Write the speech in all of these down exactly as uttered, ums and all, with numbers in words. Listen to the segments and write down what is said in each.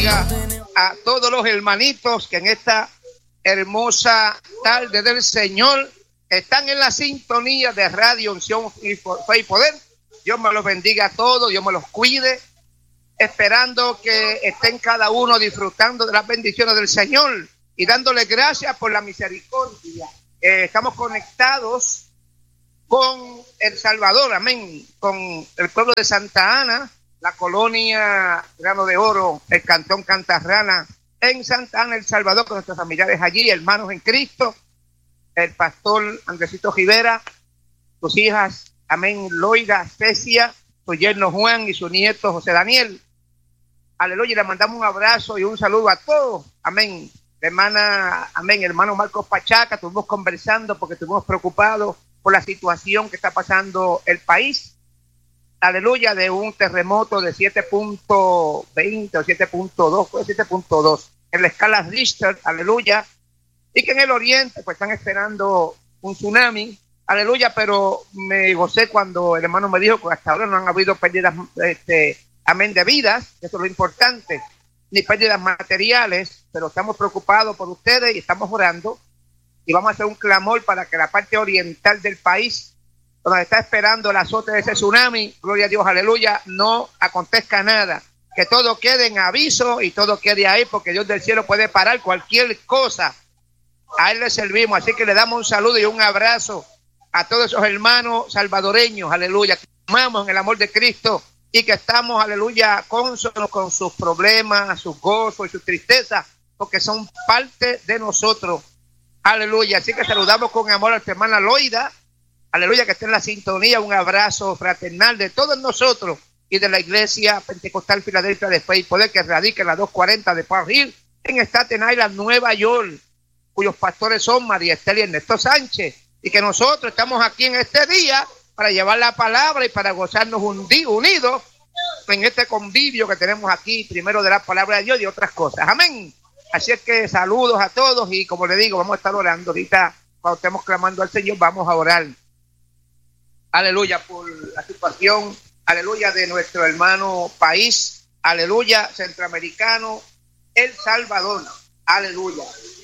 bendiga a todos los hermanitos que en esta hermosa tarde del Señor están en la sintonía de Radio Unción, Fe y Poder. Dios me los bendiga a todos, Dios me los cuide, esperando que estén cada uno disfrutando de las bendiciones del Señor y dándole gracias por la misericordia. Eh, estamos conectados con El Salvador, amén, con el pueblo de Santa Ana, la colonia Grano de Oro, el cantón Cantarrana, en Santa Ana, El Salvador, con nuestros familiares allí, hermanos en Cristo, el pastor Andresito Rivera, sus hijas, amén, Loida, Cecia, su yerno Juan y su nieto José Daniel. Aleluya, y le mandamos un abrazo y un saludo a todos, amén. La hermana, amén, hermano Marcos Pachaca, estuvimos conversando porque estuvimos preocupados por la situación que está pasando el país. Aleluya, de un terremoto de siete punto veinte o siete punto dos, fue siete punto dos en la escala Richter, aleluya, y que en el oriente pues están esperando un tsunami, aleluya, pero me gocé cuando el hermano me dijo que hasta ahora no han habido pérdidas, este, amén, de vidas, eso es lo importante, ni pérdidas materiales, pero estamos preocupados por ustedes y estamos orando y vamos a hacer un clamor para que la parte oriental del país, donde está esperando el azote de ese tsunami, gloria a Dios, aleluya, no acontezca nada, que todo quede en aviso y todo quede ahí, porque Dios del cielo puede parar cualquier cosa. A Él le servimos, así que le damos un saludo y un abrazo a todos esos hermanos salvadoreños, aleluya, que amamos en el amor de Cristo y que estamos, aleluya, cónsonos con sus problemas, sus gozos y sus tristezas, porque son parte de nosotros, aleluya. Así que saludamos con amor a nuestra hermana Loida, aleluya, que está en la sintonía, un abrazo fraternal de todos nosotros y de la Iglesia Pentecostal Filadelfia de Fe y Poder, que radica en la doscientos cuarenta de Park Hill, en Staten Island, Nueva York, cuyos pastores son María Estela y Ernesto Sánchez, y que nosotros estamos aquí en este día para llevar la palabra y para gozarnos unidos en este convivio que tenemos aquí, primero de la palabra de Dios y otras cosas, amén. Así es que saludos a todos y como le digo, vamos a estar orando ahorita, cuando estemos clamando al Señor, vamos a orar. Aleluya, por la situación, aleluya, de nuestro hermano país, aleluya, centroamericano, El Salvador, aleluya.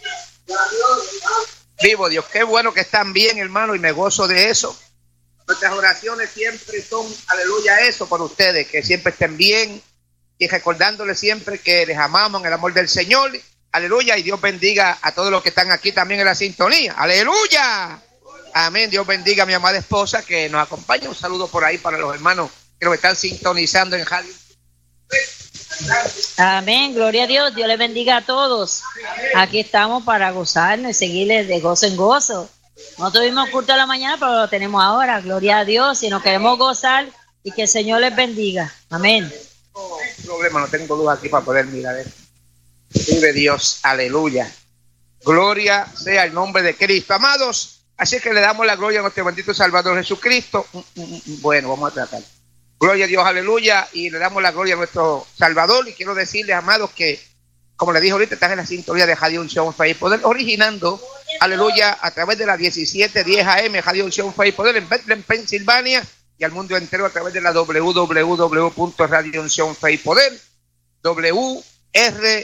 Vivo Dios, qué bueno que están bien, hermano, y me gozo de eso. Nuestras oraciones siempre son, aleluya, eso por ustedes, que siempre estén bien y recordándoles siempre que les amamos en el amor del Señor, aleluya, y Dios bendiga a todos los que están aquí también en la sintonía, aleluya. Amén. Dios bendiga a mi amada esposa que nos acompaña. Un saludo por ahí para los hermanos que nos están sintonizando en radio. Amén. Gloria a Dios. Dios les bendiga a todos. Aquí estamos para gozarnos y seguirles de gozo en gozo. No tuvimos culto a la mañana, pero lo tenemos ahora. Gloria a Dios. Y nos queremos gozar y que el Señor les bendiga. Amén. No problema, no tengo luz aquí para poder mirar esto. Vive Dios. Aleluya. Gloria sea el nombre de Cristo. Amados, así que le damos la gloria a nuestro bendito Salvador Jesucristo. Bueno, vamos a tratar. Gloria a Dios, aleluya. Y le damos la gloria a nuestro Salvador. Y quiero decirles, amados, que, como les dije ahorita, están en la sintonía de Radio Unción, Fe y Poder, originando, aleluya, a través de la diecisiete diez A M, Radio Unción, Fe y Poder, en Bethlehem, Pensilvania, y al mundo entero a través de la doble u doble u doble u punto radio unción fe y poder, W R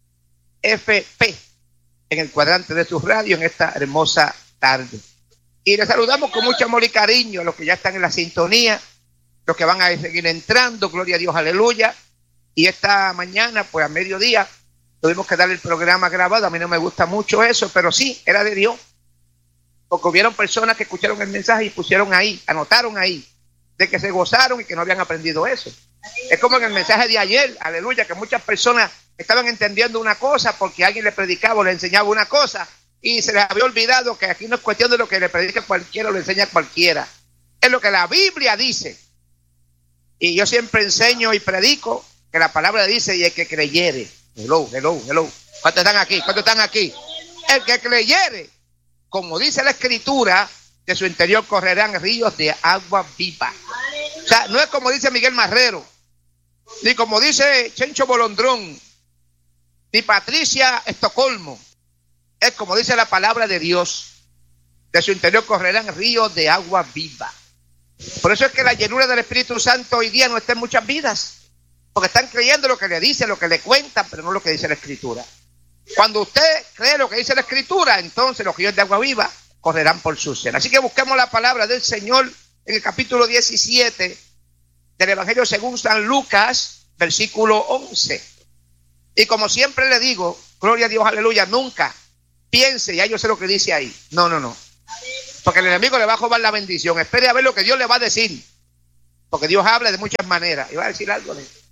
F P, en el cuadrante de sus radios en esta hermosa tarde. Y les saludamos con mucho amor y cariño a los que ya están en la sintonía, los que van a seguir entrando, gloria a Dios, aleluya. Y esta mañana, pues a mediodía, tuvimos que dar el programa grabado. A mí no me gusta mucho eso, pero sí, era de Dios. Porque hubieron personas que escucharon el mensaje y pusieron ahí, anotaron ahí, de que se gozaron y que no habían aprendido eso. Es como en el mensaje de ayer, aleluya, que muchas personas estaban entendiendo una cosa porque alguien le predicaba o le enseñaba una cosa y se les había olvidado que aquí no es cuestión de lo que le predica cualquiera o le enseña cualquiera. Es lo que la Biblia dice. Y yo siempre enseño y predico que la palabra dice, y el que creyere. Hello, hello, hello. ¿Cuántos están aquí? ¿Cuántos están aquí? El que creyere, como dice la Escritura, de su interior correrán ríos de agua viva. O sea, no es como dice Miguel Marrero, ni como dice Chencho Bolondrón, ni Patricia Estocolmo. Es como dice la palabra de Dios, de su interior correrán ríos de agua viva. Por eso es que la llenura del Espíritu Santo hoy día no está en muchas vidas, porque están creyendo lo que le dice, lo que le cuentan, pero no lo que dice la Escritura. Cuando usted cree lo que dice la Escritura, entonces los ríos de agua viva correrán por su seno. Así que busquemos la palabra del Señor en el capítulo diecisiete del Evangelio según San Lucas, versículo once. Y como siempre le digo, gloria a Dios, aleluya, nunca piense, ya yo sé lo que dice ahí. No, no, no. Porque el enemigo le va a robar la bendición. Espere a ver lo que Dios le va a decir. Porque Dios habla de muchas maneras. Y va a decir algo de eso.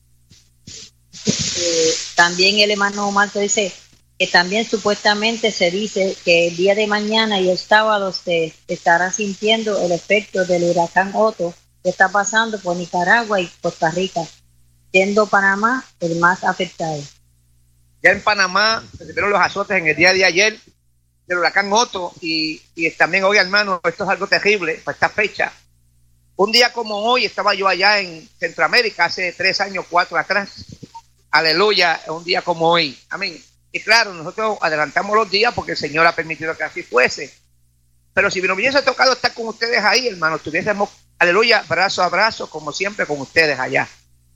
Eh, también el hermano Marco dice que también supuestamente se dice que el día de mañana y el sábado se estará sintiendo el efecto del huracán Otto que está pasando por Nicaragua y Costa Rica, siendo Panamá el más afectado. Ya en Panamá se vieron los azotes en el día de ayer del huracán Otto y, y también hoy, hermano, esto es algo terrible para esta fecha. Un día como hoy estaba yo allá en Centroamérica hace tres años, cuatro atrás. Aleluya, un día como hoy. Amén. Y claro, nosotros adelantamos los días porque el Señor ha permitido que así fuese. Pero si nos hubiese tocado estar con ustedes ahí, hermano, estuviésemos, aleluya, brazo a brazo, como siempre, con ustedes allá.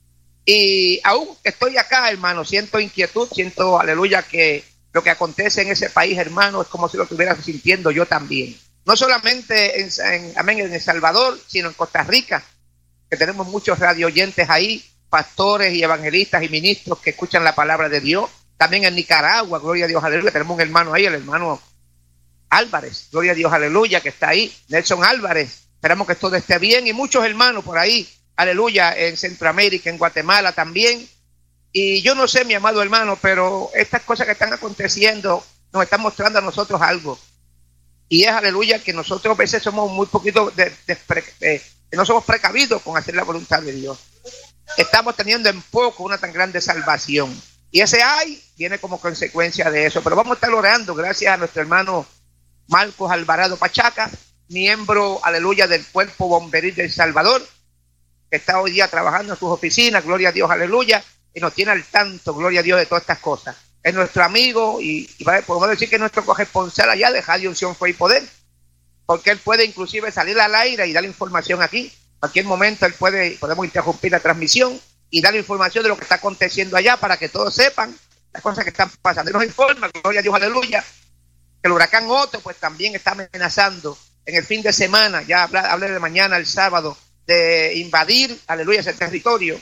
Y aún estoy acá, hermano, siento inquietud, siento, aleluya, que lo que acontece en ese país, hermano, es como si lo estuviera sintiendo yo también. No solamente en, en, amén, en El Salvador, sino en Costa Rica, que tenemos muchos radio oyentes ahí, pastores y evangelistas y ministros que escuchan la palabra de Dios. También en Nicaragua, gloria a Dios, aleluya, tenemos un hermano ahí, el hermano Álvarez, gloria a Dios, aleluya, que está ahí, Nelson Álvarez, esperamos que todo esté bien, y muchos hermanos por ahí, aleluya, en Centroamérica, en Guatemala también. Y yo no sé, mi amado hermano, pero estas cosas que están aconteciendo nos están mostrando a nosotros algo, y es, aleluya, que nosotros a veces somos muy poquito de, de, de, de, de no somos precavidos con hacer la voluntad de Dios. Estamos teniendo en poco una tan grande salvación. Y ese ay viene como consecuencia de eso. Pero vamos a estar orando gracias a nuestro hermano Marcos Alvarado Pachaca, miembro, aleluya, del Cuerpo Bomberil del Salvador, que está hoy día trabajando en sus oficinas, gloria a Dios, aleluya, y nos tiene al tanto, gloria a Dios, de todas estas cosas. Es nuestro amigo y, y podemos decir que es nuestro corresponsal allá de Radio Unción, Fe y Poder, porque él puede inclusive salir al aire y dar información aquí. En cualquier momento él puede, podemos interrumpir la transmisión y dar información de lo que está aconteciendo allá para que todos sepan las cosas que están pasando. Y nos informa, gloria a Dios, aleluya, que el huracán Otto pues también está amenazando en el fin de semana, ya hablé de mañana, el sábado, de invadir, aleluya, ese territorio.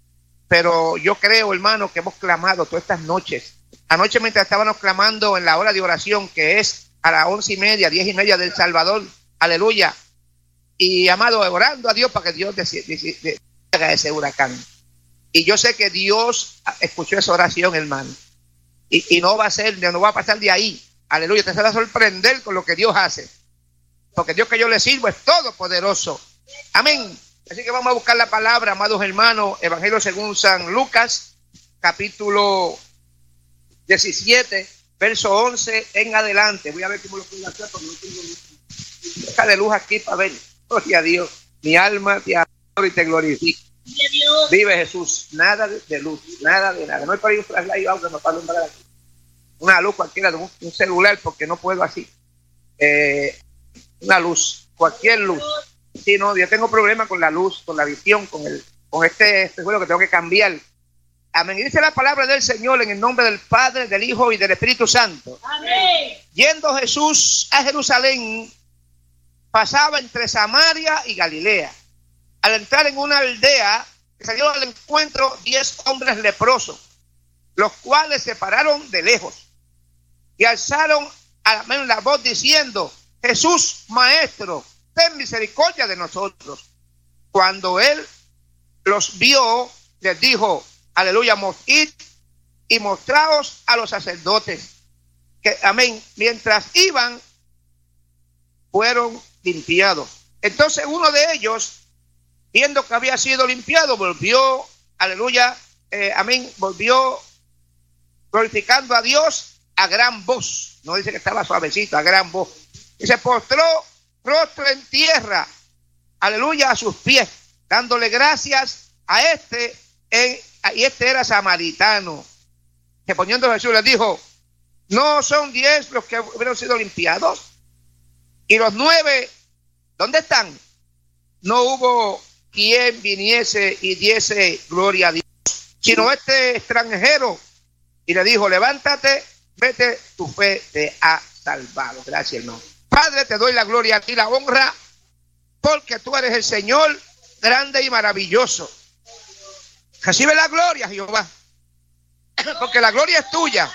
Pero yo creo, hermano, que hemos clamado todas estas noches. Anoche mientras estábamos clamando en la hora de oración, que es a las once y media, diez y media del Salvador, aleluya, y amado, orando a Dios para que Dios haga ese huracán. Y yo sé que Dios escuchó esa oración, hermano. Y, y no va a ser, no va a pasar de ahí. Aleluya, te se va a sorprender con lo que Dios hace. Porque Dios que yo le sirvo es todopoderoso. Amén. Así que vamos a buscar la palabra, amados hermanos. Evangelio según San Lucas, capítulo diecisiete, verso once en adelante. Voy a ver cómo lo puedo hacer porque no tengo luz. Deja de luz aquí para ver. Gloria a Dios. Mi alma te adora y te glorifica. Vive Jesús, nada de, de luz, nada de nada. No hay por ahí un flashlight que me pueda alumbrar aquí. Una luz cualquiera de un, un celular, porque no puedo así. Eh, una luz, cualquier luz. Sí, no, yo tengo problemas con la luz, con la visión, con el, con este espejuelo que tengo que cambiar. Amén. Y dice la palabra del Señor en el nombre del Padre, del Hijo y del Espíritu Santo. Amén. Yendo Jesús a Jerusalén, pasaba entre Samaria y Galilea. Al entrar en una aldea, salieron al encuentro diez hombres leprosos, los cuales se pararon de lejos y alzaron a la voz diciendo: Jesús, Maestro, ten misericordia de nosotros. Cuando él los vio, les dijo: aleluya, id y mostraos a los sacerdotes. Que, amén, mientras iban, fueron limpiados. Entonces uno de ellos, viendo que había sido limpiado, volvió, aleluya, eh, amén, volvió glorificando a Dios a gran voz. No dice que estaba suavecito, a gran voz. Y se postró rostro en tierra, aleluya, a sus pies, dándole gracias a este, en, y este era samaritano. Respondiendo Jesús les dijo: ¿no son diez los que hubieran sido limpiados? Y los nueve, ¿dónde están? No hubo quien viniese y diese gloria a Dios. sino este extranjero. Y le dijo, levántate, vete, tu fe te ha salvado. Gracias, hermano. Padre, te doy la gloria a ti, la honra, porque tú eres el Señor grande y maravilloso. Recibe la gloria, Jehová, porque la gloria es tuya,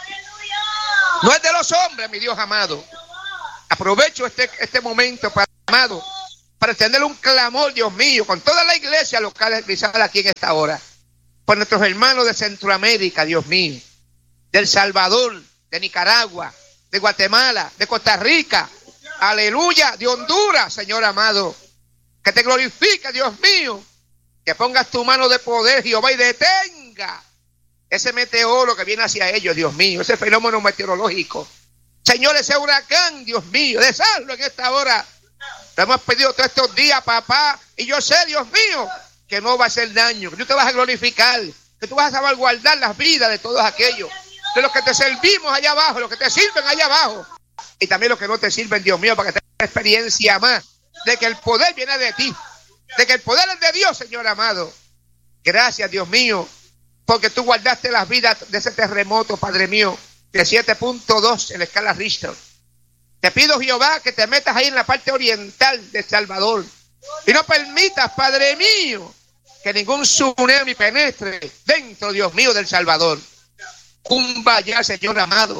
no es de los hombres, mi Dios amado. Aprovecho este, este momento, para, amado, para extender un clamor, Dios mío, con toda la iglesia local realizada aquí en esta hora, por nuestros hermanos de Centroamérica, Dios mío, de El Salvador, de Nicaragua, de Guatemala, de Costa Rica, aleluya, de Honduras, Señor amado, que te glorifique, Dios mío, que pongas tu mano de poder, Jehová, y detenga ese meteoro que viene hacia ellos, Dios mío, ese fenómeno meteorológico. Señor, ese huracán, Dios mío, deshazlo en esta hora. Lo hemos pedido todos estos días, papá, y yo sé, Dios mío, que no va a hacer daño, que tú te vas a glorificar, que tú vas a salvaguardar las vidas de todos aquellos, de los que te servimos allá abajo, los que te sirven allá abajo, y también los que no te sirven, Dios mío, para que tengas experiencia más de que el poder viene de ti, de que el poder es de Dios, Señor amado. Gracias, Dios mío, porque tú guardaste las vidas de ese terremoto, Padre mío, de siete punto dos en la escala Richter. Te pido, Jehová, que te metas ahí en la parte oriental de El Salvador y no permitas, Padre mío, que ningún tsunami penetre dentro, Dios mío, del Salvador. Cumba ya, Señor amado,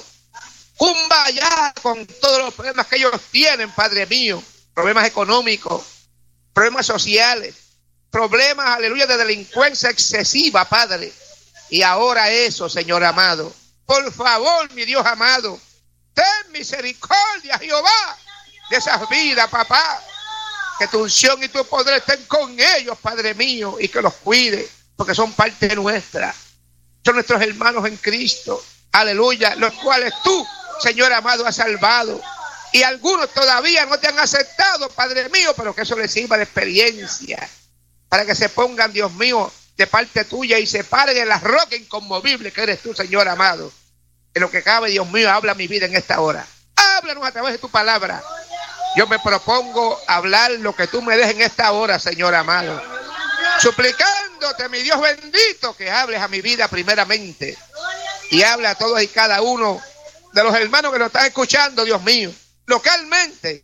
cumba ya con todos los problemas que ellos tienen, Padre mío, problemas económicos, problemas sociales, problemas, aleluya, de delincuencia excesiva, Padre. Y ahora eso, Señor amado, por favor, mi Dios amado, ten misericordia, Jehová, de esas vidas, papá. Que tu unción y tu poder estén con ellos, Padre mío, y que los cuide, porque son parte nuestra. Son nuestros hermanos en Cristo, aleluya, los cuales tú, Señor amado, has salvado. Y algunos todavía no te han aceptado, Padre mío, pero que eso les sirva de experiencia, para que se pongan, Dios mío, de parte tuya y se paren en la roca inconmovible que eres tú, Señor amado. En lo que cabe, Dios mío, habla mi vida en esta hora. Háblanos a través de tu palabra. Yo me propongo hablar lo que tú me des en esta hora, Señor amado. Suplicándote, mi Dios bendito, que hables a mi vida primeramente. Y habla a todos y cada uno de los hermanos que nos están escuchando, Dios mío, localmente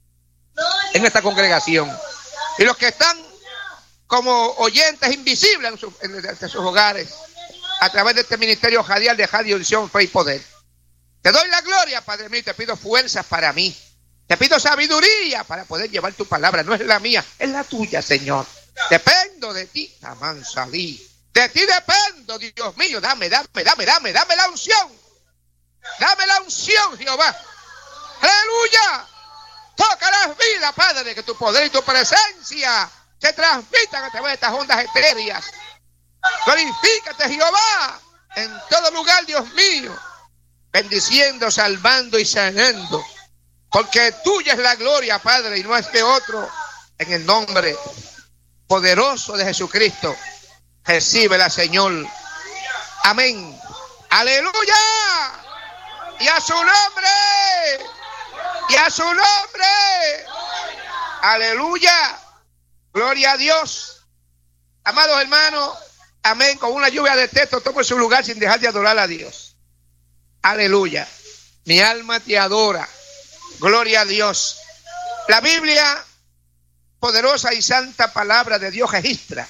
en esta congregación. Y los que están como oyentes invisibles en, su, en, en sus hogares, a través de este ministerio radial de Radio Unción, Fe y Poder. Te doy la gloria, Padre mío, te pido fuerzas para mí. Te pido sabiduría para poder llevar tu palabra. No es la mía, es la tuya, Señor. Dependo de ti, Amansalí. De ti dependo, Dios mío. Dame, dame, dame, dame, dame la unción. Dame la unción, Jehová. Aleluya. Toca las vidas, Padre, que tu poder y tu presencia se transmitan a través de estas ondas etéreas. Glorifícate, Jehová, en todo lugar, Dios mío, bendiciendo, salvando y sanando, porque tuya es la gloria, Padre, y no es de otro. En el nombre poderoso de Jesucristo, recíbela, Señor. Amén. Aleluya. Y a su nombre. Y a su nombre. Aleluya. Gloria a Dios. Amados hermanos, amén. Con una lluvia de texto tomo su lugar sin dejar de adorar a Dios. Aleluya. Mi alma te adora. Gloria a Dios. La Biblia, poderosa y santa palabra de Dios, registra.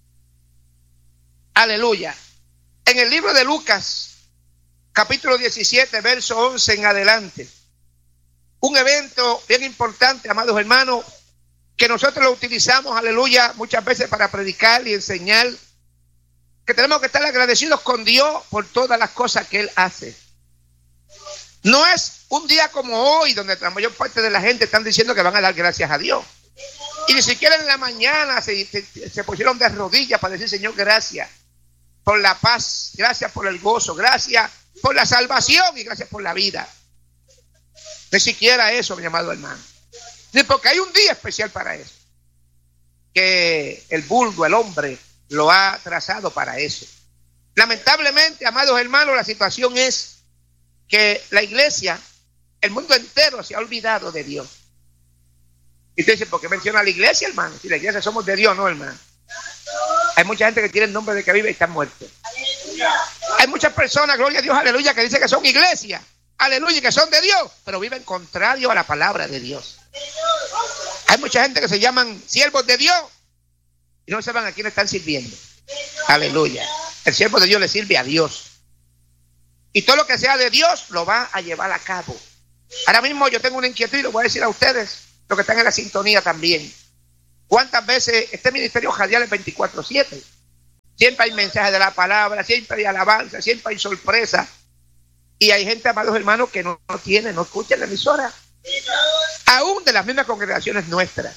Aleluya. En el libro de Lucas, capítulo diecisiete, verso once en adelante. Un evento bien importante, amados hermanos, que nosotros lo utilizamos, aleluya, muchas veces para predicar y enseñar, que tenemos que estar agradecidos con Dios por todas las cosas que Él hace. No es un día como hoy, donde la mayor parte de la gente están diciendo que van a dar gracias a Dios. Y ni siquiera en la mañana se, se, se pusieron de rodillas para decir, Señor, gracias por la paz, gracias por el gozo, gracias por la salvación y gracias por la vida. Ni siquiera eso, mi amado hermano. Porque hay un día especial para eso, que el vulgo, el hombre, lo ha trazado para eso. Lamentablemente, amados hermanos, la situación es que la iglesia, el mundo entero se ha olvidado de Dios. Y usted dice, ¿por qué menciona a la iglesia, hermano? Si la iglesia somos de Dios, no, hermano. Hay mucha gente que tiene el nombre de que vive y está muerto. Hay muchas personas, gloria a Dios, aleluya, que dicen que son iglesias, aleluya, que son de Dios, pero viven contrario a la palabra de Dios. Hay mucha gente que se llaman siervos de Dios y no saben a quién están sirviendo. Aleluya. El siervo de Dios le sirve a Dios. Y todo lo que sea de Dios lo va a llevar a cabo. Ahora mismo yo tengo una inquietud y lo voy a decir a ustedes, los que están en la sintonía también. ¿Cuántas veces este ministerio radial es veinticuatro siete? Siempre hay mensajes de la palabra, siempre hay alabanza, siempre hay sorpresa. Y hay gente, amados hermanos, que no, no tiene, no escucha la emisora. Aún de las mismas congregaciones nuestras.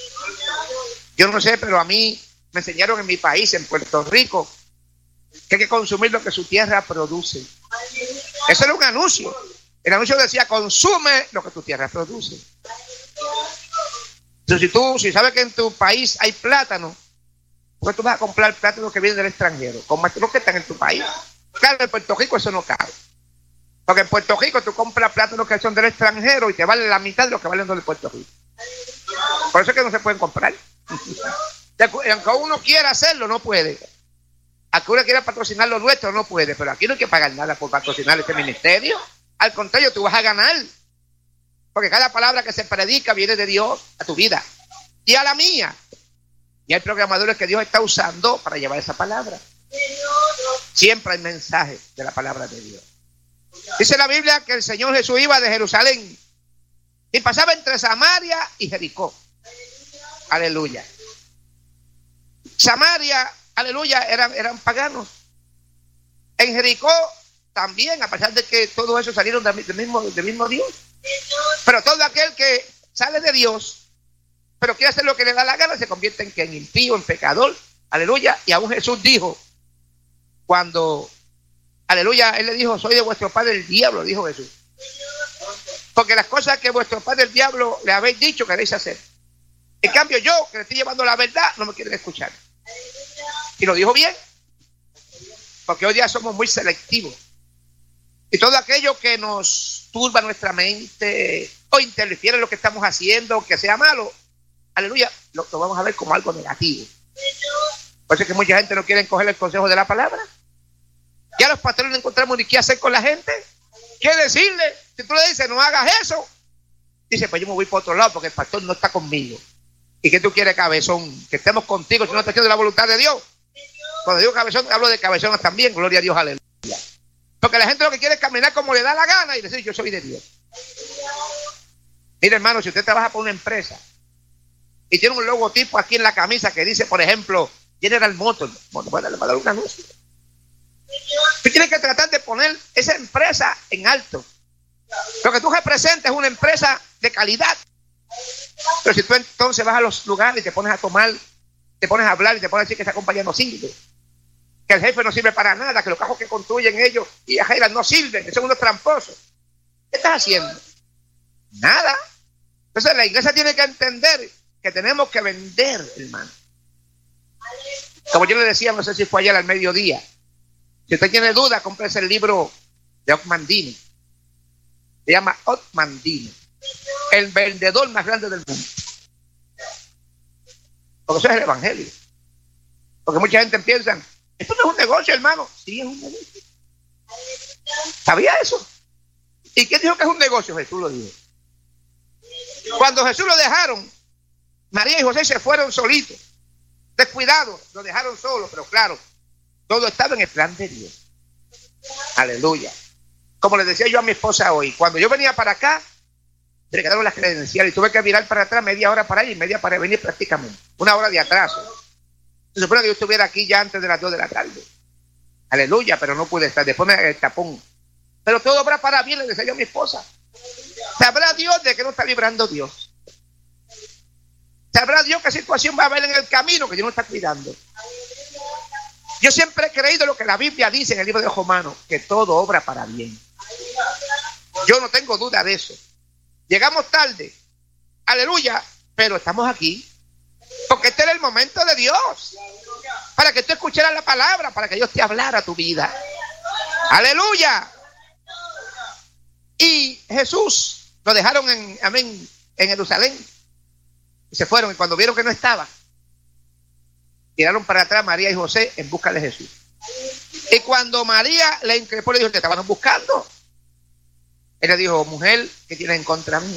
Yo no sé, pero a mí me enseñaron en mi país, en Puerto Rico, que hay que consumir lo que su tierra produce. Eso era un anuncio. El anuncio decía, consume lo que tu tierra produce. Entonces, si tú si sabes que en tu país hay plátano, ¿por qué tú vas a comprar plátano que viene del extranjero? Con más que están en tu país. Claro, en Puerto Rico eso no cabe. Porque en Puerto Rico tú compras plátanos que son del extranjero y te valen la mitad de lo que valen los de Puerto Rico. Por eso es que no se pueden comprar. Aunque uno quiera hacerlo, no puede. Aunque uno quiera patrocinar lo nuestro, no puede. Pero aquí no hay que pagar nada por patrocinar este ministerio. Al contrario, tú vas a ganar. Porque cada palabra que se predica viene de Dios a tu vida y a la mía. Y hay programadores que Dios está usando para llevar esa palabra. Siempre hay mensajes de la palabra de Dios. Dice la Biblia que el Señor Jesús iba de Jerusalén y pasaba entre Samaria y Jericó. Aleluya. Samaria, aleluya, eran, eran paganos. En Jericó también, a pesar de que todo eso salieron del mismo, del mismo Dios. Pero todo aquel que sale de Dios, pero quiere hacer lo que le da la gana, se convierte en, en impío, en pecador. Aleluya. Y aún Jesús dijo, cuando, aleluya, él le dijo, soy de vuestro padre el diablo, dijo Jesús. Porque las cosas que vuestro padre el diablo le habéis dicho queréis hacer. En cambio yo, que le estoy llevando la verdad, no me quieren escuchar. Y lo dijo bien. Porque hoy día somos muy selectivos. Y todo aquello que nos turba nuestra mente o interfiere en lo que estamos haciendo, que sea malo, aleluya, lo, lo vamos a ver como algo negativo. Por eso es que mucha gente no quiere coger el consejo de la palabra. Ya los pastores no encontramos ni qué hacer con la gente. ¿Qué decirle? Si tú le dices, no hagas eso, dice, pues yo me voy por otro lado porque el pastor no está conmigo. ¿Y qué tú quieres, cabezón? Que estemos contigo si no estás haciendo la voluntad de Dios. Cuando digo cabezón, hablo de cabezonas también, gloria a Dios, aleluya. Porque la gente lo que quiere es caminar como le da la gana y decir, yo soy de Dios. Mire, hermano, si usted trabaja por una empresa y tiene un logotipo aquí en la camisa que dice, por ejemplo, General Motors, bueno, pues le va a dar un anuncio. Tú tienes que tratar de poner esa empresa en alto. Lo que tú representas es una empresa de calidad. Pero si tú entonces vas a los lugares y te pones a tomar, te pones a hablar y te pones a decir que esa compañía no sirve, que el jefe no sirve para nada, que los cajos que construyen ellos y ajeras no sirven, que son unos tramposos, ¿qué estás haciendo? Nada. Entonces la iglesia tiene que entender que tenemos que vender, hermano. Como yo le decía, no sé si fue ayer al mediodía, si usted tiene dudas, cómprese el libro de Othman-Dini. Se llama Othman-Dini, el vendedor más grande del mundo. Porque eso es el evangelio. Porque mucha gente piensa, esto no es un negocio, hermano. Sí, es un negocio. ¿Sabía eso? ¿Y quién dijo que es un negocio? Jesús lo dijo. Cuando Jesús lo dejaron, María y José se fueron solitos, descuidados, lo dejaron solo, pero claro, todo estaba en el plan de Dios. Aleluya. Como le decía yo a mi esposa hoy, cuando yo venía para acá, me quedaron las credenciales y tuve que virar para atrás media hora para ir y media para venir prácticamente. Una hora de atraso. Se supone que yo estuviera aquí ya antes de las dos de la tarde. Aleluya, pero no pude estar. Después me el tapón. Pero todo obra para bien, le decía yo a mi esposa. ¿Sabrá Dios de qué no está librando Dios? ¿Sabrá Dios qué situación va a haber en el camino que Dios no está cuidando? Yo siempre he creído lo que la Biblia dice en el libro de Romanos, que todo obra para bien. Yo no tengo duda de eso. Llegamos tarde, aleluya, pero estamos aquí. Porque este era el momento de Dios. Para que tú escucharas la palabra, para que Dios te hablara a tu vida. Aleluya. Y Jesús lo dejaron en, amén, en Jerusalén. Y se fueron. Y cuando vieron que no estaba, tiraron para atrás María y José en busca de Jesús. Y cuando María le increpó, le dijo, te estaban buscando. Él le dijo, mujer, ¿qué tienes en contra mí?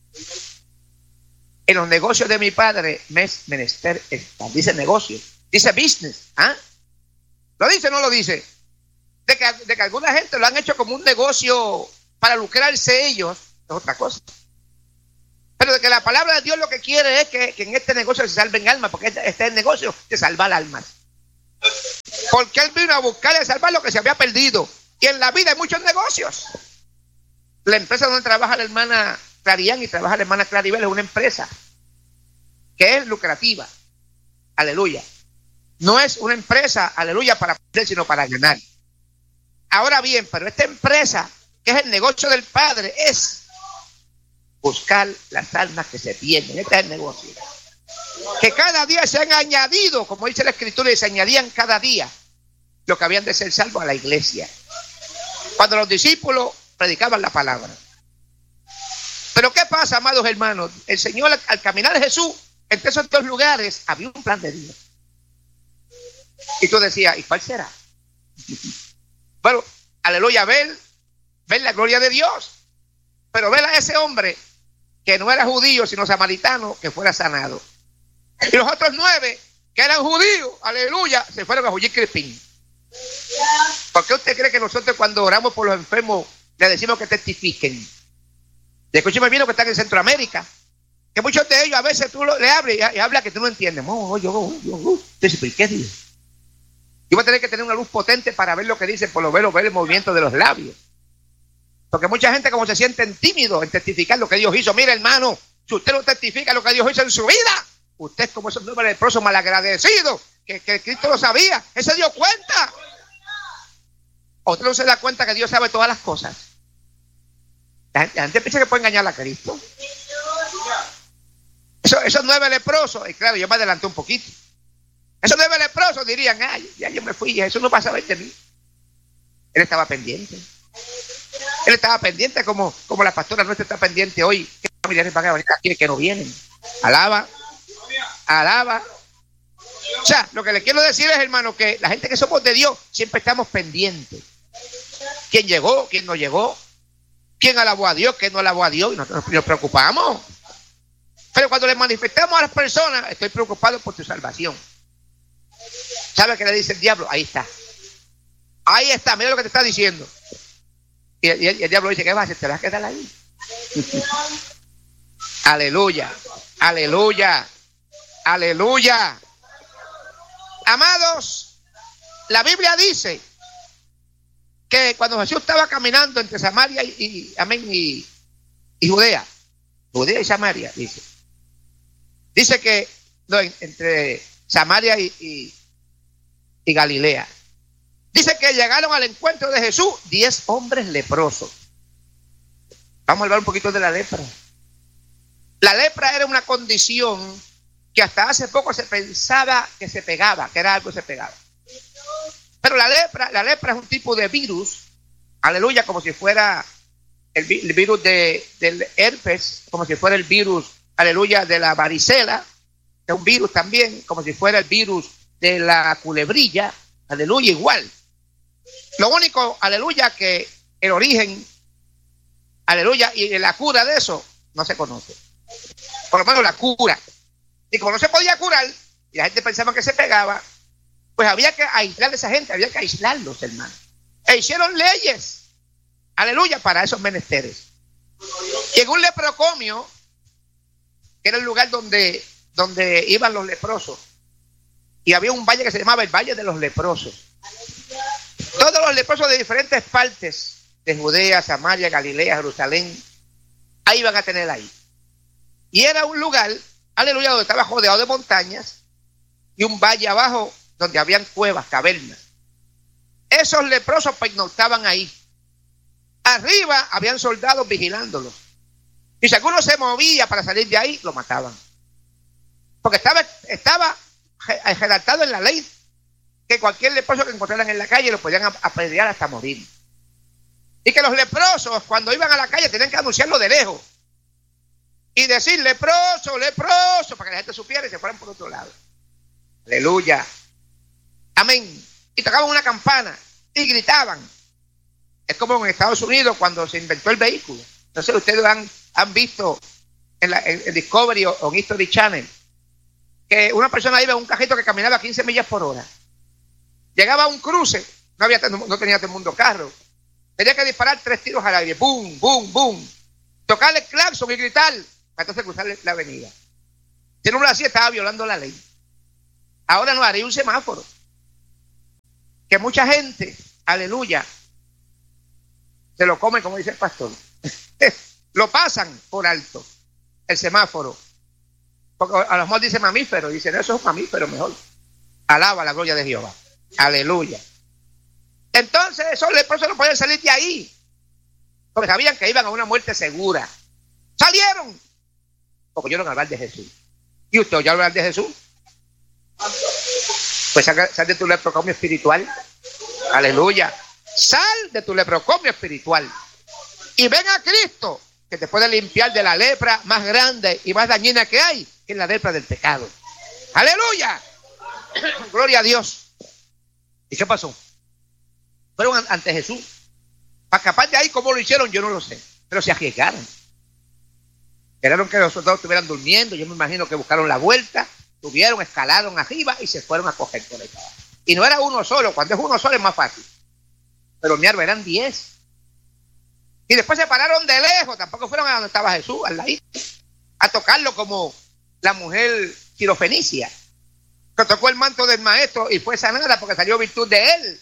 En los negocios de mi padre me es menester estar. Dice negocio, dice business. ¿Ah? ¿Lo dice o no lo dice? De que, de que alguna gente lo han hecho como un negocio para lucrarse ellos, es otra cosa. Pero de que la palabra de Dios lo que quiere es que, que en este negocio se salven almas, porque este, este es el negocio de salvar almas. Porque él vino a buscar y salvar lo que se había perdido. Y en la vida hay muchos negocios. La empresa donde trabaja la hermana Clarián y trabaja la hermana Claribel es una empresa que es lucrativa. Aleluya. No es una empresa, aleluya, para perder, sino para ganar. Ahora bien, pero esta empresa, que es el negocio del Padre, es buscar las almas que se pierden. Este es el negocio. Que cada día se han añadido, como dice la Escritura, y se añadían cada día los que habían de ser salvos a la iglesia. Cuando los discípulos predicaban la palabra. Pero ¿qué pasa, amados hermanos? El Señor, al caminar de Jesús, entre esos dos lugares, había un plan de Dios. Y tú decías, ¿y cuál será? Bueno, aleluya, ver, ver la gloria de Dios. Pero ver a ese hombre que no era judío, sino samaritano, que fuera sanado. Y los otros nueve, que eran judíos, aleluya, se fueron a Jullí Crispín. ¿Por qué usted cree que nosotros cuando oramos por los enfermos le decimos que testifiquen? De escúcheme bien lo que están en Centroamérica, que muchos de ellos a veces tú lo, le hablas y, y habla que tú no entiendes. Oh, oh, yo, oh, yo, oh. Entonces, ¿por qué dice? Yo voy a tener que tener una luz potente para ver lo que dicen, por lo menos ver el movimiento de los labios. Porque mucha gente como se sienten tímidos en testificar lo que Dios hizo. Mira, hermano, si usted no testifica lo que Dios hizo en su vida, usted es como esos nueve leprosos malagradecidos, que, que Cristo lo sabía, él se dio cuenta. ¿O usted no se da cuenta que Dios sabe todas las cosas? La gente, la gente piensa que puede engañar a Cristo. Eso, esos nueve leprosos, y claro, yo me adelanté un poquito. Esos nueve leprosos dirían, ay, ya yo me fui, eso no va a saber de mí. Él estaba pendiente. Él estaba pendiente como, como la pastora nuestra está pendiente hoy. ¿Qué familiares van a venir aquí que no vienen? Alaba, alaba. O sea, lo que le quiero decir es, hermano, que la gente que somos de Dios siempre estamos pendientes. ¿Quién llegó? ¿Quién no llegó? ¿Quién alabó a Dios? ¿Quién no alabó a Dios? Y nosotros nos preocupamos. Pero cuando le manifestamos a las personas, estoy preocupado por tu salvación. ¿Sabe qué le dice el diablo? Ahí está. Ahí está, mira lo que te está diciendo. Y el, y el, y el diablo dice, ¿qué vas a hacer? ¿Te vas a quedar ahí? Aleluya, aleluya, aleluya. Amados, la Biblia dice que cuando Jesús estaba caminando entre Samaria y, y, amén, y, y Judea, Judea y Samaria, dice. Dice que no, entre Samaria y, y, y Galilea. Dice que llegaron al encuentro de Jesús diez hombres leprosos. Vamos a hablar un poquito de la lepra. La lepra era una condición que hasta hace poco se pensaba que se pegaba, que era algo que se pegaba. Pero la lepra, la lepra es un tipo de virus, aleluya, como si fuera el, el virus de, del herpes, como si fuera el virus, aleluya, de la varicela, que es un virus también, como si fuera el virus de la culebrilla, aleluya, igual. Lo único, aleluya, que el origen, aleluya, y la cura de eso no se conoce. Por lo menos la cura. Y como no se podía curar, y la gente pensaba que se pegaba, pues había que aislar a esa gente, había que aislarlos, hermano. E hicieron leyes, aleluya, para esos menesteres. Y en un leprocomio, que era el lugar donde, donde iban los leprosos, y había un valle que se llamaba el Valle de los Leprosos. Todos los leprosos de diferentes partes, de Judea, Samaria, Galilea, Jerusalén, ahí iban a tener ahí. Y era un lugar, aleluya, donde estaba rodeado de montañas y un valle abajo donde habían cuevas, cavernas. Esos leprosos pernoctaban ahí. Arriba habían soldados vigilándolos. Y si alguno se movía para salir de ahí, lo mataban. Porque estaba, estaba redactado en la ley que cualquier leproso que encontraran en la calle lo podían apedrear hasta morir. Y que los leprosos, cuando iban a la calle, tenían que anunciarlo de lejos. Y decir, leproso, leproso, para que la gente supiera y se fueran por otro lado. Aleluya. Amén. y tocaban una campana y gritaban. Es como en Estados Unidos cuando se inventó el vehículo. Entonces ustedes han, han visto en, la, en, en Discovery o en History Channel que una persona iba en un cajito que caminaba a quince millas por hora. Llegaba a un cruce, no, había, no tenía todo el mundo carro. Tenía que disparar tres tiros al aire. ¡Bum, bum, bum! Tocarle el claxon y gritar para entonces cruzar la avenida. Si no lo hacía, estaba violando la ley. Ahora no haría un semáforo. Que mucha gente, aleluya, se lo come, como dice el pastor. Lo pasan por alto, el semáforo. Porque a lo mejor dice mamífero, dicen eso es un mamífero mejor. Alaba la gloria de Jehová. Aleluya. Entonces esos leprosos no podían salir de ahí, porque sabían que iban a una muerte segura. Salieron, porque oyeron hablar de Jesús. ¿Y usted oyó hablar de Jesús? Pues sal, sal de tu leprocomio espiritual. Aleluya. Sal de tu leprocomio espiritual y ven a Cristo, que te puede limpiar de la lepra más grande y más dañina que hay, que es la lepra del pecado. Aleluya. Gloria a Dios. ¿Y qué pasó? Fueron ante Jesús. Para escapar de ahí, ¿cómo lo hicieron? Yo no lo sé, pero se arriesgaron. Esperaron que los soldados estuvieran durmiendo. Yo me imagino que buscaron la vuelta, subieron, escalaron arriba y se fueron a coger por el trabajo. Y no era uno solo. Cuando es uno solo es más fácil. Pero mi árbol eran diez. Y después se pararon de lejos. Tampoco fueron a donde estaba Jesús, al ladito, a tocarlo como la mujer sirofenicia, que tocó el manto del maestro y fue sanada porque salió virtud de él.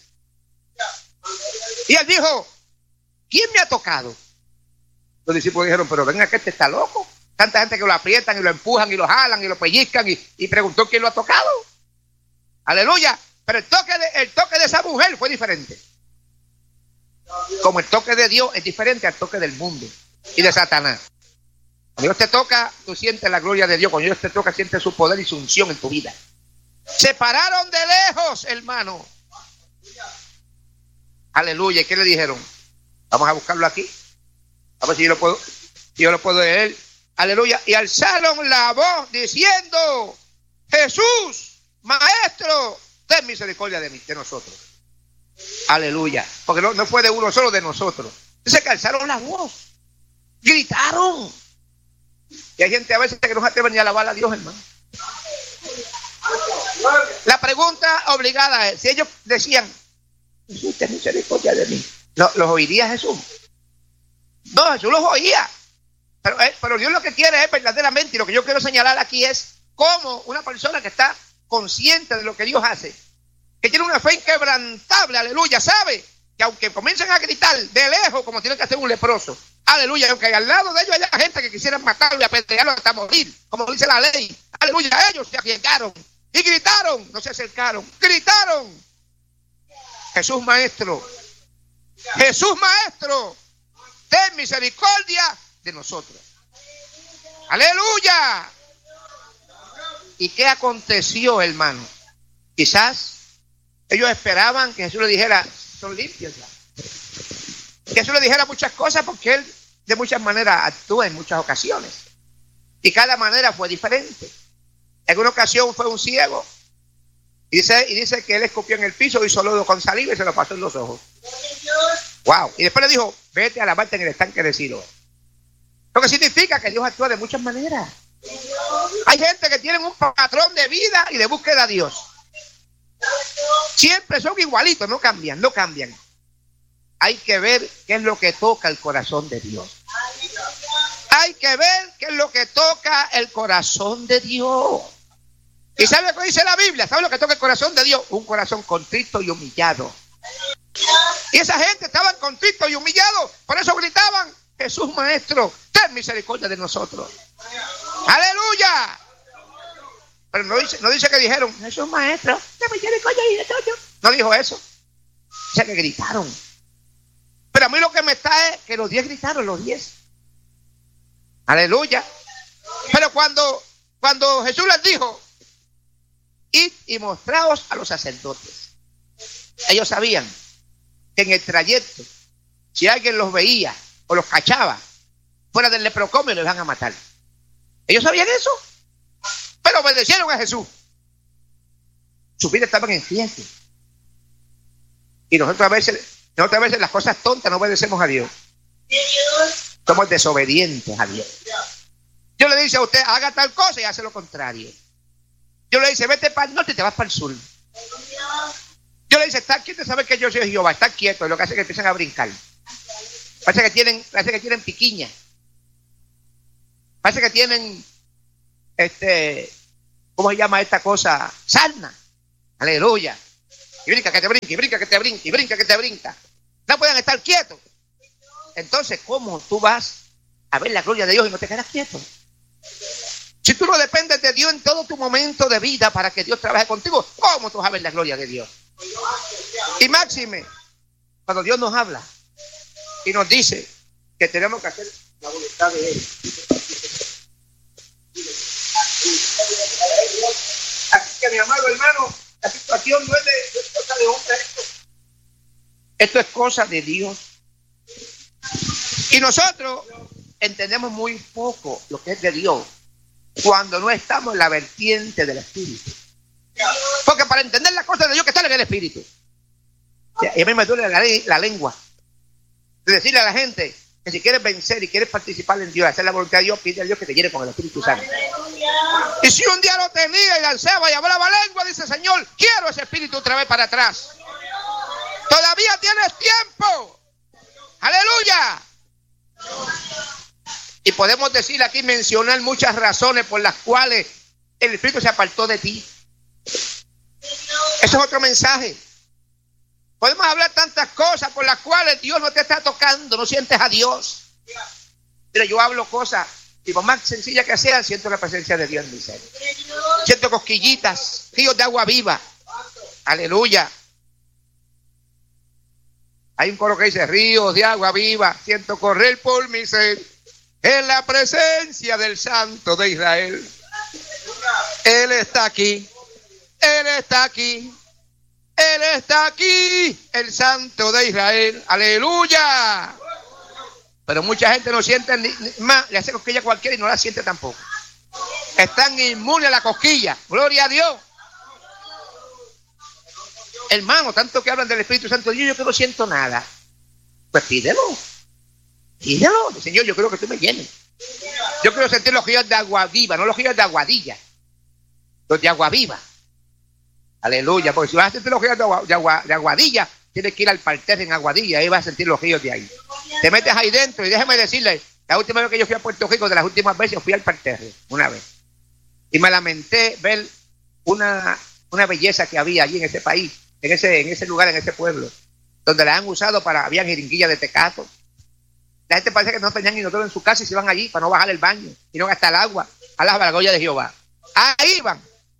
Y él dijo, ¿quién me ha tocado? Los discípulos dijeron, pero venga que este está loco. Tanta gente que lo aprietan y lo empujan y lo jalan y lo pellizcan y, y preguntó quién lo ha tocado. Aleluya. Pero el toque, de, el toque de esa mujer fue diferente. Como el toque de Dios es diferente al toque del mundo y de Satanás. Cuando Dios te toca, tú sientes la gloria de Dios. Cuando Dios te toca, sientes su poder y su unción en tu vida. Se pararon de lejos, hermano. Aleluya. ¿Y qué le dijeron? Vamos a buscarlo aquí. A ver si yo lo puedo, si yo lo puedo leer. Aleluya. Y alzaron la voz diciendo, Jesús, Maestro, ten misericordia de mí, de nosotros. Aleluya. Porque no, no fue de uno solo, de nosotros. Entonces que alzaron la voz. Gritaron. Y hay gente a veces que no se atreven ni a alabar a Dios, hermano. La pregunta obligada es, si ellos decían, Jesús, ten misericordia de mí, ¿los, los oiría Jesús? No, Jesús los oía. Pero, eh, pero Dios lo que quiere es verdaderamente, y lo que yo quiero señalar aquí es cómo una persona que está consciente de lo que Dios hace, que tiene una fe inquebrantable, aleluya, sabe que aunque comiencen a gritar de lejos como tiene que hacer un leproso, aleluya, aunque al lado de ellos haya gente que quisiera matarlo y apedrearlo hasta morir, como dice la ley, aleluya, ellos se arriesgaron y gritaron, no se acercaron, gritaron, Jesús Maestro, Jesús Maestro, ten misericordia de nosotros. Aleluya. ¿Y qué aconteció, hermano? Quizás ellos esperaban que Jesús le dijera, son limpios ya. Que Jesús le dijera muchas cosas porque él de muchas maneras actúa en muchas ocasiones. Y cada manera fue diferente. En una ocasión fue un ciego. Y dice, y dice que él escupió en el piso, hizo lodo con saliva y se lo pasó en los ojos. Wow. Y después le dijo, vete a lavarte en el estanque de Siloé. Lo que significa que Dios actúa de muchas maneras. Hay gente que tiene un patrón de vida y de búsqueda a Dios. Siempre son igualitos, no cambian, no cambian. Hay que ver qué es lo que toca el corazón de Dios. Hay que ver qué es lo que toca el corazón de Dios. ¿Y sabe lo que dice la Biblia? ¿Sabe lo que toca el corazón de Dios? Un corazón contrito y humillado. Y esa gente estaban contritos y humillados, por eso gritaban, Jesús Maestro, ten misericordia de nosotros. Aleluya. Pero no dice, no dice que dijeron, Jesús Maestro, ten misericordia de nosotros. No dijo eso. Dice que gritaron. Pero a mí lo que me está es que los diez gritaron, los diez. Aleluya. Pero cuando, cuando Jesús les dijo, id y mostraos a los sacerdotes, ellos sabían que en el trayecto, si alguien los veía o los cachaba fuera del leprocomio, les van a matar. Ellos sabían eso, pero obedecieron a Jesús. Sus vidas estaban en riesgo. Y nosotros a veces, nosotros a veces las cosas tontas no obedecemos a Dios. Somos desobedientes a Dios. Yo le dice a usted, haga tal cosa y hace lo contrario. Yo le dice, vete para el norte y te vas para el sur. Yo le dice, está quieto, sabe que yo soy Jehová, está quieto. Y lo que hace es que empiezan a brincar. Parece que tienen, parece que tienen piquiña. Parece que tienen, este, ¿cómo se llama esta cosa? Sarna. Aleluya. Y brinca que te brinca, y brinca que te brinca, y brinca que te brinca. No pueden estar quietos. Entonces, ¿cómo tú vas a ver la gloria de Dios y no te quedas quieto? Si tú no dependes de Dios en todo tu momento de vida para que Dios trabaje contigo, ¿cómo tú vas a ver la gloria de Dios? Y máxime, cuando Dios nos habla y nos dice que tenemos que hacer la voluntad de Él. Así que, mi amado hermano, la situación no es de, no es cosa de hombre esto. Esto es cosa de Dios. Y nosotros entendemos muy poco lo que es de Dios cuando no estamos en la vertiente del Espíritu. Porque para entender las cosas de Dios que están en el Espíritu. Y a mí me duele la, la lengua de decirle a la gente que si quieres vencer y quieres participar en Dios, hacer la voluntad de Dios, pide a Dios que te llene con el Espíritu Santo. Y si un día lo tenía y lanzaba y hablaba lengua, dice, Señor, quiero ese Espíritu otra vez para atrás. Todavía tienes tiempo. Aleluya. Y podemos decir aquí, mencionar muchas razones por las cuales el Espíritu se apartó de ti. Eso es otro mensaje. Podemos hablar tantas cosas por las cuales Dios no te está tocando, no sientes a Dios. Pero yo hablo cosas, y por más sencillas que sean, siento la presencia de Dios en mi ser. Siento cosquillitas, ríos de agua viva. Aleluya. Hay un coro que dice, ríos de agua viva, siento correr por mi ser, en la presencia del Santo de Israel. Él está aquí, Él está aquí, Él está aquí, el Santo de Israel. Aleluya. Pero mucha gente no siente ni, ni más, le hace cosquilla a cualquiera y no la siente tampoco. Están inmunes a la cosquilla. Gloria a Dios. Hermano, tanto que hablan del Espíritu Santo, yo, yo que no siento nada. Pues pídelo. Pídelo. Señor, yo creo que tú me llenes. Yo quiero sentir los ríos de agua viva, no los ríos de aguadilla. Los de agua viva. Aleluya. Porque si vas a sentir los ríos de, agua, de, agua, de aguadilla, tienes que ir al parterre en Aguadilla. Ahí vas a sentir los ríos de ahí. Te metes ahí dentro y déjame decirle, la última vez que yo fui a Puerto Rico, de las últimas veces, yo fui al parterre, una vez. Y me lamenté ver una, una belleza que había allí en ese país. En ese, en ese lugar, en ese pueblo, donde la han usado para, habían jeringuillas de tecato. La gente parece que no tenían inodoro en su casa y se iban allí para no bajar el baño y no gastar agua a la gloria de Jehová. Ahí iban.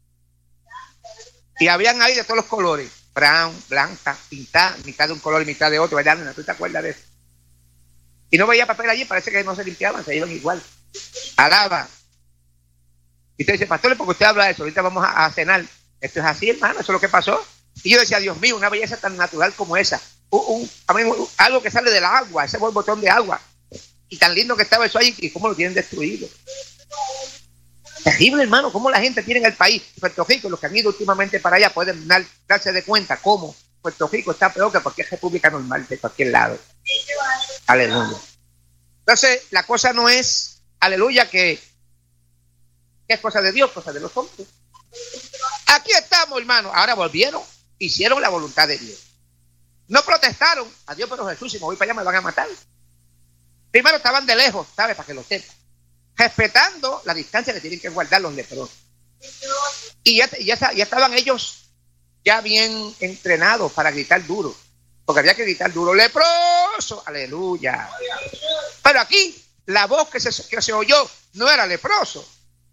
Y habían ahí de todos los colores, brown, blanca, pintada, mitad de un color y mitad de otro, ¿verdad? ¿Tú te acuerdas de eso? Y no veía papel allí, parece que no se limpiaban, se iban igual. Alaba. Y usted dice, pastor, ¿por qué usted habla de eso? Ahorita vamos a, a cenar. Esto es así, hermano, eso es lo que pasó. Y yo decía, Dios mío, una belleza tan natural como esa. Un, un, a mí, un, algo que sale del agua, ese borbotón de agua. Y tan lindo que estaba eso ahí, y cómo lo tienen destruido. Terrible, hermano, cómo la gente tiene en el país. Puerto Rico, los que han ido últimamente para allá pueden dar, darse de cuenta cómo Puerto Rico está peor que cualquier república normal de cualquier lado. Aleluya. Entonces, la cosa no es, aleluya, que, que es cosa de Dios, cosa de los hombres. Aquí estamos, hermano. Ahora volvieron. Hicieron la voluntad de Dios. No protestaron. Adiós, pero Jesús, si me voy para allá me van a matar. Primero estaban de lejos, ¿sabes? Para que lo sepan. Respetando la distancia que tienen que guardar los leprosos. Y ya, ya, ya estaban ellos ya bien entrenados para gritar duro. Porque había que gritar duro. ¡Leproso! ¡Aleluya! Pero aquí, la voz que se, que se oyó no era leproso.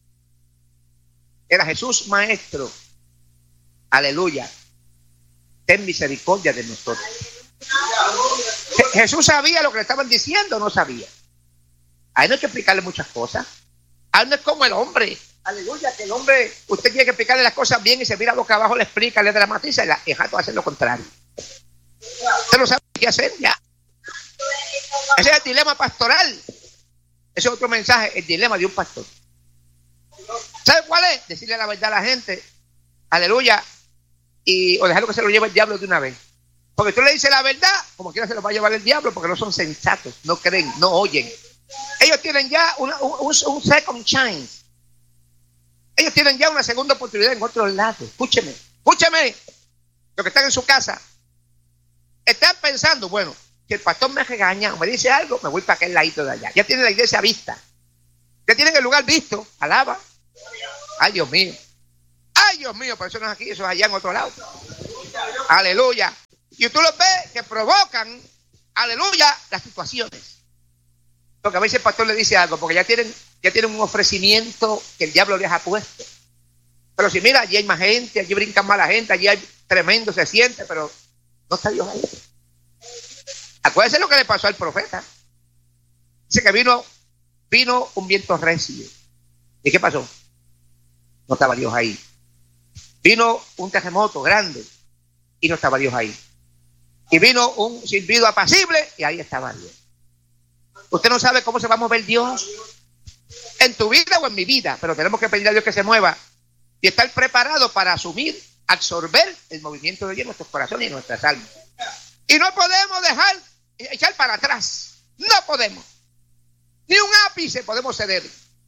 Era Jesús Maestro. ¡Aleluya! Ten misericordia de nosotros. Jesús sabía lo que le estaban diciendo, no sabía. A él no hay que explicarle muchas cosas. A él no es como el hombre. Aleluya, que el hombre, usted tiene que explicarle las cosas bien y se mira boca abajo, le explica, le dramatiza y la deja todo hacer lo contrario. Usted no sabe qué hacer ya. Ese es el dilema pastoral. Ese es otro mensaje, el dilema de un pastor. ¿Sabe cuál es? Decirle la verdad a la gente. Aleluya. Y, o dejarlo que se lo lleve el diablo de una vez. Porque tú le dices la verdad, como quiera se los va a llevar el diablo, porque no son sensatos, no creen, no oyen. Ellos tienen ya una, un, un second chance. Ellos tienen ya una segunda oportunidad en otros lados. Escúcheme, escúcheme, los que están en su casa. Están pensando, bueno, si el pastor me regaña o me dice algo, me voy para aquel ladito de allá. Ya tienen la iglesia vista. Ya tienen el lugar visto. Alaba. Ay, Dios mío. Ay, Dios mío, pero eso no es aquí, eso es allá en otro lado. Aleluya. Y tú los ves que provocan, aleluya, las situaciones. Porque a veces el pastor le dice algo, porque ya tienen, ya tienen un ofrecimiento que el diablo les ha puesto. Pero si mira, allí hay más gente, allí brincan más la gente, allí hay tremendo, se siente, pero no está Dios ahí. Acuérdense lo que le pasó al profeta. Dice que vino, vino un viento recio. ¿Y qué pasó? No estaba Dios ahí. Vino un terremoto grande y no estaba Dios ahí. Y vino un silbido apacible y ahí estaba Dios. Usted no sabe cómo se va a mover Dios en tu vida o en mi vida, pero tenemos que pedir a Dios que se mueva y estar preparado para asumir, absorber el movimiento de Dios en nuestros corazones y en nuestras almas. Y no podemos dejar echar para atrás. No podemos. Ni un ápice podemos ceder.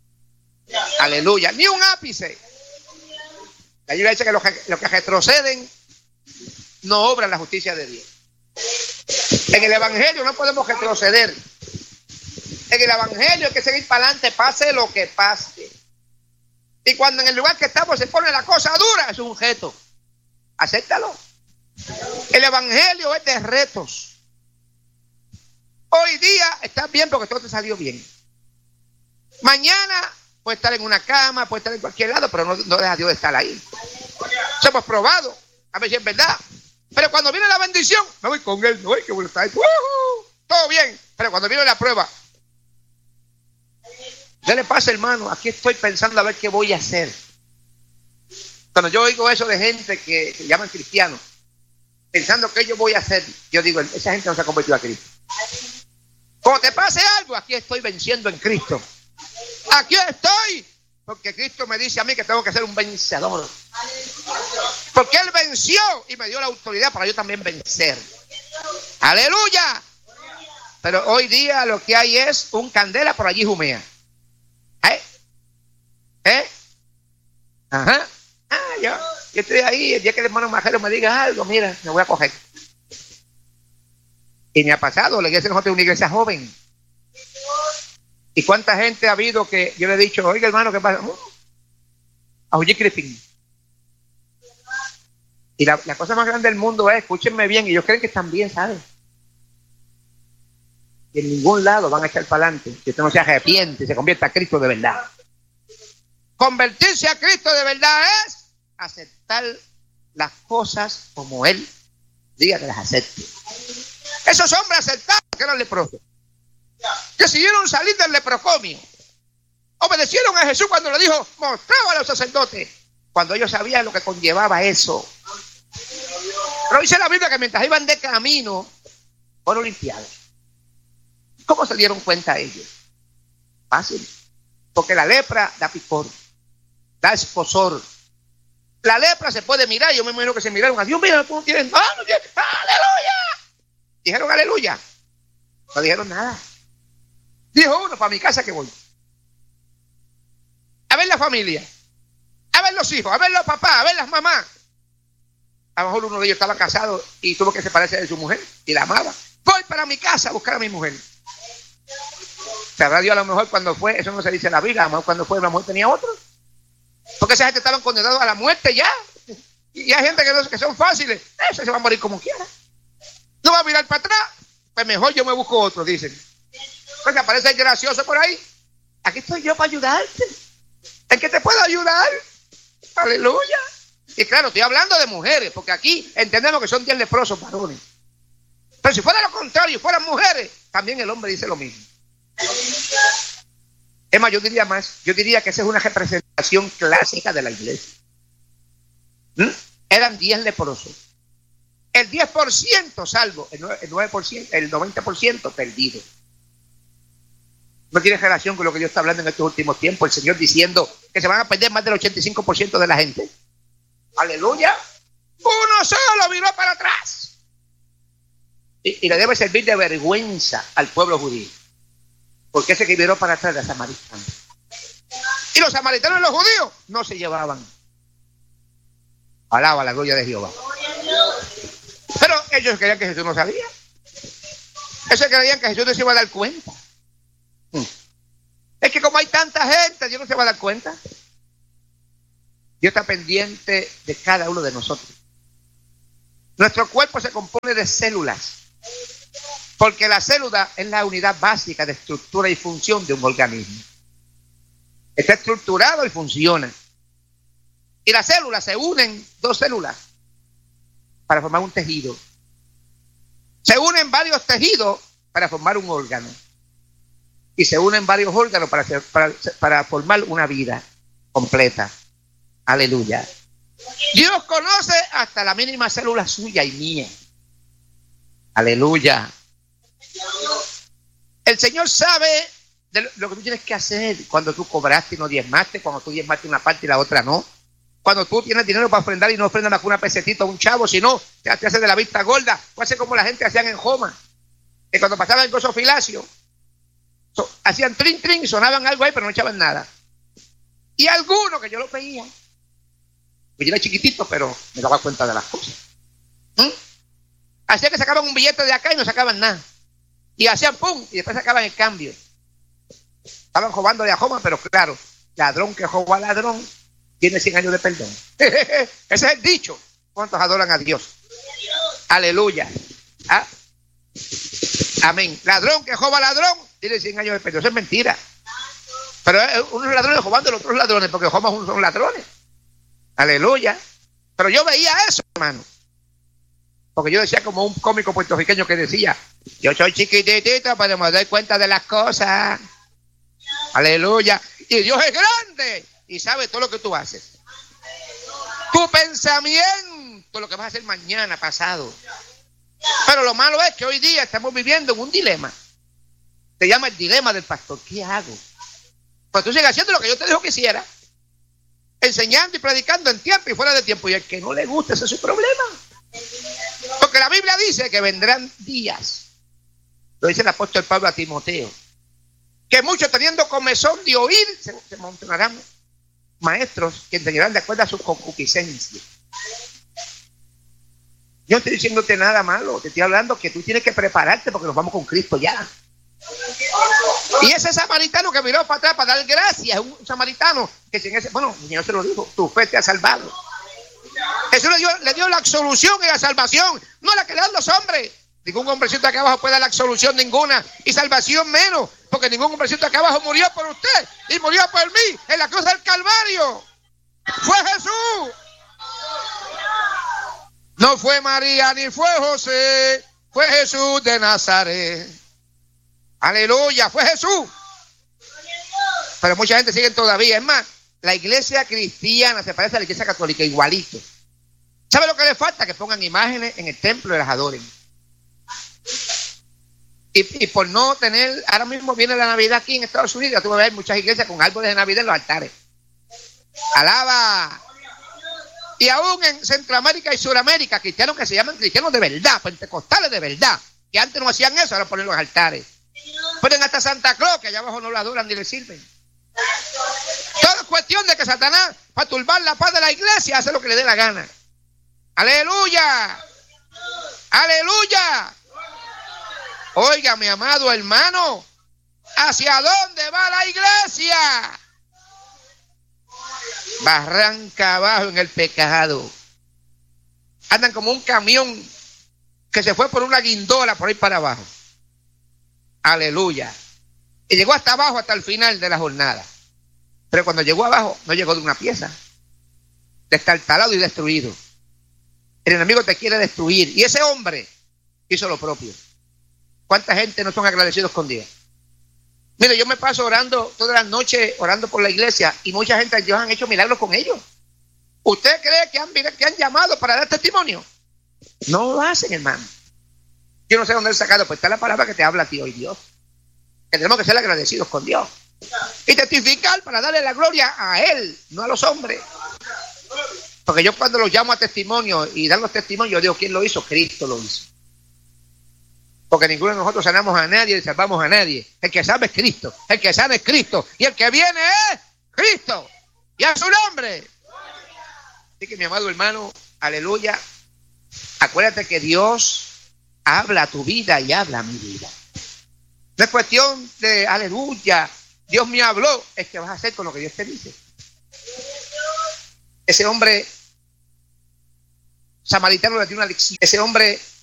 Aleluya. Ni un ápice. La Biblia dice que los que, los que retroceden no obran la justicia de Dios. En el evangelio no podemos retroceder. En el evangelio hay que seguir para adelante, pase lo que pase. Y cuando en el lugar que estamos se pone la cosa dura, es un reto. Acéptalo. El evangelio es de retos. Hoy día estás bien porque todo te salió bien. Mañana puede estar en una cama, puede estar en cualquier lado, pero no, no deja Dios de estar ahí. Eso hemos probado, a ver si es verdad. Pero cuando viene la bendición, me voy con él, me voy, que bueno está ahí. ¡Uh! Todo bien. Pero cuando viene la prueba, ¿qué le pasa, hermano? Aquí estoy pensando a ver qué voy a hacer. Cuando yo oigo eso de gente que se llaman cristianos, pensando qué yo voy a hacer, yo digo, esa gente no se ha convertido a Cristo. Cuando te pase algo, aquí estoy venciendo en Cristo. Aquí estoy, porque Cristo me dice a mí que tengo que ser un vencedor. Porque Él venció y me dio la autoridad para yo también vencer. Aleluya. Pero hoy día lo que hay es un candela por allí humea. ¿Eh? ¿Eh? Ajá. Ah, yo, yo estoy ahí, el día que el hermano Majero me diga algo, mira, me voy a coger. Y me ha pasado, la iglesia de nosotros es una iglesia joven. ¿Y cuánta gente ha habido que yo le he dicho, oiga hermano, qué pasa? A Oye Crispin. Y la, la cosa más grande del mundo es, escúchenme bien, y ellos creen que están bien, ¿saben? Y en ningún lado van a echar para adelante si usted no se arrepiente y se convierta a Cristo de verdad. Convertirse a Cristo de verdad es aceptar las cosas como Él diga que las acepte. Esos hombres aceptaron que eran leprosos. Decidieron salir del leprocomio. Obedecieron a Jesús cuando le dijo, mostraba a los sacerdotes, cuando ellos sabían lo que conllevaba eso. Pero dice la Biblia que mientras iban de camino, fueron limpiados. ¿Cómo se dieron cuenta ellos? Fácil. Porque la lepra da picor, da esposor. La lepra se puede mirar. Yo me imagino que se miraron a Dios. Mira, tú no tienes nada. No tienes, ¡aleluya! Dijeron aleluya. No dijeron nada. Dijo uno, para mi casa que voy. A ver la familia. A ver los hijos. A ver los papás. A ver las mamás. A lo mejor uno de ellos estaba casado y tuvo que separarse de su mujer y la amaba. Voy para mi casa a buscar a mi mujer. Sabrá Dios a lo mejor cuando fue, eso no se dice en la Biblia, a lo mejor cuando fue la mujer tenía otro. Porque esa gente estaban condenados a la muerte ya. Y hay gente que, no, que son fáciles. Eso se va a morir como quiera. No va a mirar para atrás. Pues mejor yo me busco otro, dicen. Porque aparece el gracioso por ahí. Aquí estoy yo para ayudarte. ¿En qué te puedo ayudar? Aleluya. Y claro, estoy hablando de mujeres, porque aquí entendemos que son diez leprosos varones. Pero si fuera lo contrario, fueran mujeres, también el hombre dice lo mismo. Es más, yo diría más, yo diría que esa es una representación clásica de la iglesia. ¿Mm? Eran diez leprosos. El diez por ciento salvo, el nueve por ciento, el noventa por ciento perdido. No tiene relación con lo que Dios está hablando en estos últimos tiempos. El Señor diciendo que se van a perder más del ochenta y cinco por ciento de la gente. Aleluya. Uno solo viró para atrás. y, y le debe servir de vergüenza al pueblo judío, porque ese que viró para atrás era samaritano. Y los samaritanos y los judíos no se llevaban. Alaba la gloria de Jehová. Pero ellos creían que Jesús no sabía. Ellos creían que Jesús no se iba a dar cuenta. Hmm. Es que como hay tanta gente, Dios no se va a dar cuenta. Dios está pendiente de cada uno de nosotros. Nuestro cuerpo se compone de células, porque la célula es la unidad básica de estructura y función de un organismo. Está estructurado y funciona. Y las células se unen, dos células, para formar un tejido. Se unen varios tejidos para formar un órgano. Y se unen varios órganos para, hacer, para, para formar una vida completa. Aleluya. Dios conoce hasta la mínima célula suya y mía. Aleluya. El Señor sabe de lo, lo que tú tienes que hacer cuando tú cobraste y no diezmaste, cuando tú diezmaste una parte y la otra no. Cuando tú tienes dinero para ofrendar y no ofrendas más que una pesetita a un chavo, sino te, te haces de la vista gorda, o hace como la gente hacían en Joma, que cuando pasaban el gozo filacio, so, hacían trin trin y sonaban algo ahí, pero no echaban nada. Y algunos que yo lo veía, pues yo era chiquitito, pero me daba cuenta de las cosas. ¿Mm? Hacían que sacaban un billete de acá y no sacaban nada. Y hacían pum, y después sacaban el cambio. Estaban robándole a Joma, pero claro, ladrón que roba a ladrón tiene cien años de perdón. Ese es el dicho. ¿Cuántos adoran a Dios? Aleluya. ¿Ah? Amén. Ladrón que roba a ladrón tiene cien años de perdón. Eso es mentira. Pero unos ladrones robando a los otros ladrones, porque Joma son ladrones. Aleluya. Pero yo veía eso, hermano. Porque yo decía como un cómico puertorriqueño que decía, yo soy chiquitito, pero me doy cuenta de las cosas. Aleluya. Y Dios es grande y sabe todo lo que tú haces. Tu pensamiento, lo que vas a hacer mañana, pasado. Pero lo malo es que hoy día estamos viviendo en un dilema. Se llama el dilema del pastor. ¿Qué hago? Pues tú sigues haciendo lo que yo te dijo que hiciera. Enseñando y predicando en tiempo y fuera de tiempo. Y el que no le gusta, ese es su problema. Porque la Biblia dice que vendrán días. Lo dice el apóstol Pablo a Timoteo. Que muchos teniendo comezón de oír, se, se montonarán maestros que enseñarán de acuerdo a su concupiscencia. Yo no estoy diciéndote nada malo, te estoy hablando que tú tienes que prepararte porque nos vamos con Cristo ya. Y ese samaritano que miró para atrás para dar gracias, un samaritano que sin ese, bueno, el Señor se lo dijo, tu fe te ha salvado. Jesús le dio, le dio la absolución y la salvación, no la que le dan los hombres. Ningún hombrecito acá abajo puede dar la absolución ninguna y salvación menos, porque ningún hombrecito acá abajo murió por usted y murió por mí en la cruz del Calvario. Fue Jesús. No fue María ni fue José, fue Jesús de Nazaret. Aleluya, fue Jesús. Pero mucha gente sigue todavía. Es más, la iglesia cristiana se parece a la iglesia católica igualito. ¿Sabe lo que le falta? Que pongan imágenes en el templo y las adoren. Y, y por no tener, ahora mismo viene la Navidad aquí en Estados Unidos, tú vas a ver muchas iglesias con árboles de Navidad en los altares. Alaba. Y aún en Centroamérica y Suramérica, cristianos que se llaman cristianos de verdad, pentecostales de verdad, que antes no hacían eso, ahora ponen los altares. Ponen hasta Santa Claus, que allá abajo no lo adoran ni le sirven. Todo es cuestión de que Satanás, para turbar la paz de la iglesia, hace lo que le dé la gana. Aleluya. Aleluya. Oiga, mi amado hermano, ¿hacia dónde va la iglesia? Barranca abajo en el pecado. Andan como un camión que se fue por una guindola por ahí para abajo. Aleluya. Y llegó hasta abajo, hasta el final de la jornada. Pero cuando llegó abajo, no llegó de una pieza. Destartalado y destruido. El enemigo te quiere destruir. Y ese hombre hizo lo propio. ¿Cuánta gente no son agradecidos con Dios? Mire, yo me paso orando todas las noches, orando por la iglesia, y mucha gente, Dios han hecho milagros con ellos. ¿Usted cree que han, que han llamado para dar testimonio? No lo hacen, hermano. Yo no sé dónde han sacado, pues está la palabra que te habla a ti hoy, Dios. Que tenemos que ser agradecidos con Dios. Y testificar para darle la gloria a Él, no a los hombres. Porque yo cuando los llamo a testimonio y dan los testimonios, yo digo, ¿quién lo hizo? Cristo lo hizo. Porque ninguno de nosotros sanamos a nadie y salvamos a nadie. El que salva es Cristo. El que sana es Cristo. Y el que viene es Cristo. Y a su nombre. Así que mi amado hermano, aleluya. Acuérdate que Dios habla a tu vida y habla a mi vida. No es cuestión de aleluya. Dios me habló. Es que vas a hacer con lo que Dios te dice. Ese hombre samaritano le dio una lección. Ese hombre